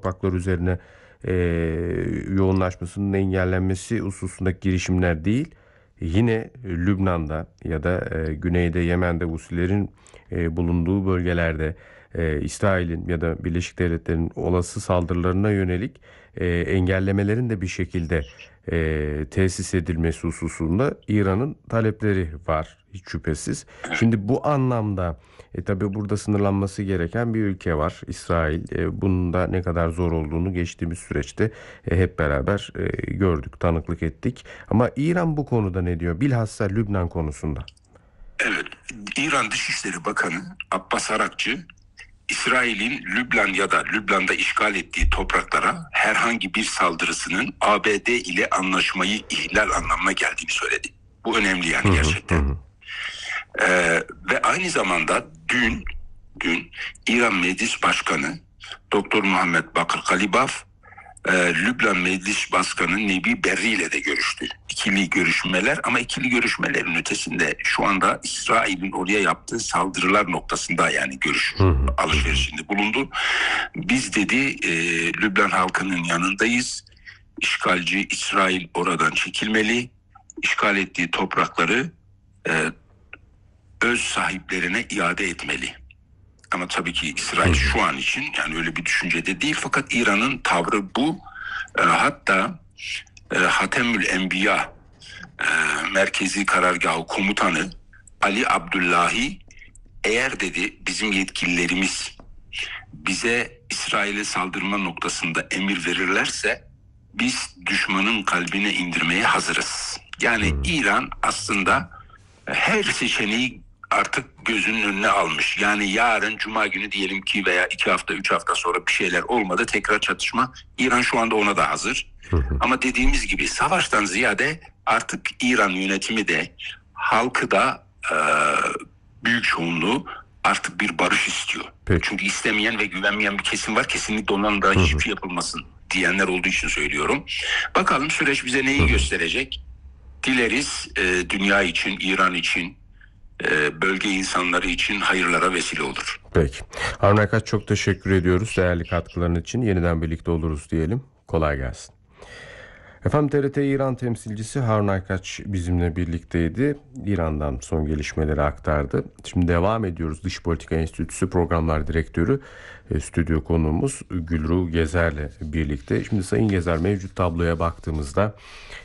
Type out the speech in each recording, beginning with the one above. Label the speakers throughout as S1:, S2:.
S1: topraklar üzerine yoğunlaşmasının engellenmesi hususundaki girişimler değil, yine Lübnan'da ya da güneyde Yemen'de Husilerin bulunduğu bölgelerde İsrail'in ya da Birleşik Devletler'in olası saldırılarına yönelik engellemelerin de bir şekilde tesis edilmesi hususunda İran'ın talepleri var hiç şüphesiz. Şimdi bu anlamda tabii burada sınırlanması gereken bir ülke var, İsrail. Bunun da ne kadar zor olduğunu geçtiğimiz süreçte hep beraber gördük, tanıklık ettik. Ama İran bu konuda ne diyor? Bilhassa Lübnan konusunda.
S2: Evet, İran Dışişleri Bakanı Abbas Arakçı, İsrail'in Lübnan ya da Lübnan'da işgal ettiği topraklara herhangi bir saldırısının ABD ile anlaşmayı ihlal anlamına geldiğini söyledi. Bu önemli yani gerçekten. Ve aynı zamanda dün İran Meclis Başkanı Doktor Muhammed Bakır Kalibaf, Lübnan Meclis Başkanı Nebi Berri ile de görüştü. İkili görüşmeler, ama ikili görüşmelerin ötesinde şu anda İsrail'in oraya yaptığı saldırılar noktasında yani görüş alışverişinde bulundu. Biz dedi Lübnan halkının yanındayız. İşgalci İsrail oradan çekilmeli. İşgal ettiği toprakları öz sahiplerine iade etmeli. Ama tabii ki İsrail şu an için yani öyle bir düşüncede değil, fakat İran'ın tavrı bu. Hatta Hatemül Enbiya Merkezi Karargahı Komutanı Ali Abdullahi, eğer dedi bizim yetkililerimiz bize İsrail'e saldırma noktasında emir verirlerse biz düşmanın kalbine indirmeye hazırız. Yani İran aslında her seçeneği artık gözünün önüne almış. Yani yarın Cuma günü diyelim ki veya 2 hafta 3 hafta sonra bir şeyler olmadı, tekrar çatışma. İran şu anda ona da hazır. Ama dediğimiz gibi savaştan ziyade artık İran yönetimi de halkı da büyük çoğunluğu artık bir barış istiyor.
S1: Peki.
S2: Çünkü istemeyen ve güvenmeyen bir kesim var. Kesinlikle ondan da hiçbir şey yapılmasın diyenler olduğu için söylüyorum. Bakalım süreç bize neyi gösterecek? Dileriz dünya için, İran için, bölge insanları için hayırlara vesile olur.
S1: Peki. Harun Aykaç, çok teşekkür ediyoruz değerli katkıların için. Yeniden birlikte oluruz diyelim. Kolay gelsin. Efendim, TRT İran temsilcisi Harun Aykaç bizimle birlikteydi. İran'dan son gelişmeleri aktardı. Şimdi devam ediyoruz. Dış Politika Enstitüsü Programlar Direktörü, stüdyo konuğumuz Gülru Gezer'le birlikte. Şimdi Sayın Gezer, mevcut tabloya baktığımızda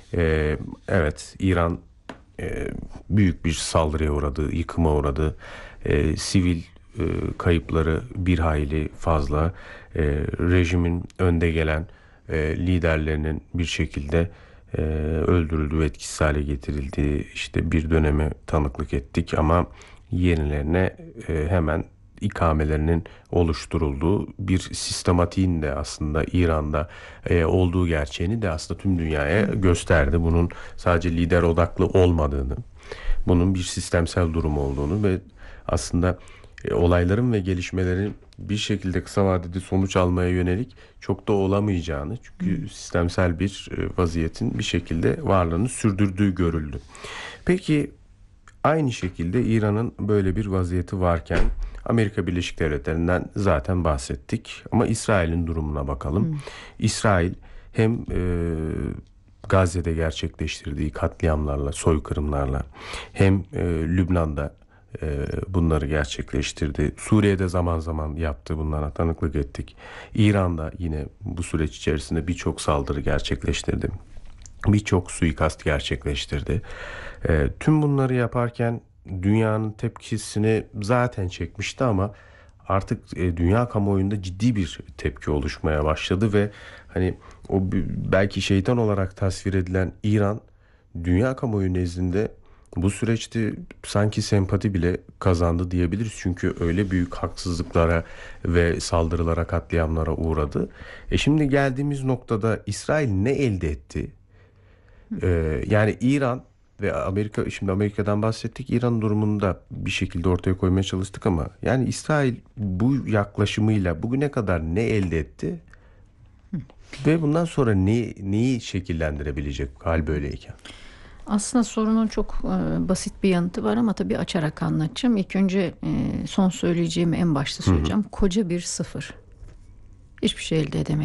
S1: evet, İran büyük bir saldırıya uğradı, yıkıma uğradı. Sivil kayıpları bir hayli fazla. Rejimin önde gelen liderlerinin bir şekilde öldürüldüğü, etkisiz hale getirildiği işte bir döneme tanıklık ettik, ama yenilerine hemen ikamelerinin oluşturulduğu bir sistematiğin de aslında İran'da olduğu gerçeğini de aslında tüm dünyaya gösterdi. Bunun sadece lider odaklı olmadığını, bunun bir sistemsel durum olduğunu ve aslında olayların ve gelişmelerin bir şekilde kısa vadede sonuç almaya yönelik çok da olamayacağını, çünkü sistemsel bir vaziyetin bir şekilde varlığını sürdürdüğü görüldü. Peki aynı şekilde İran'ın böyle bir vaziyeti varken Amerika Birleşik Devletleri'nden zaten bahsettik, ama İsrail'in durumuna bakalım. İsrail hem Gazze'de gerçekleştirdiği katliamlarla, soykırımlarla, hem Lübnan'da bunları gerçekleştirdi. Suriye'de zaman zaman yaptı, bunlara tanıklık ettik. İran'da yine bu süreç içerisinde birçok saldırı gerçekleştirdi. Birçok suikast gerçekleştirdi. Tüm bunları yaparken dünyanın tepkisini zaten çekmişti, ama artık dünya kamuoyunda ciddi bir tepki oluşmaya başladı ve hani o belki şeytan olarak tasvir edilen İran, dünya kamuoyu nezdinde bu süreçte sanki sempati bile kazandı diyebiliriz. Çünkü öyle büyük haksızlıklara ve saldırılara, katliamlara uğradı. Şimdi geldiğimiz noktada İsrail ne elde etti? Yani İran ve Amerika, şimdi Amerika'dan bahsettik, İran durumunu da bir şekilde ortaya koymaya çalıştık, ama yani İsrail bu yaklaşımıyla bugüne kadar ne elde etti? Ve bundan sonra neyi şekillendirebilecek hal böyleyken?
S3: Aslında sorunun çok basit bir yanıtı var, ama tabii açarak anlatacağım. İlk önce son söyleyeceğimi en başta söyleyeceğim. Koca bir sıfır. Hiçbir şey elde edemedi.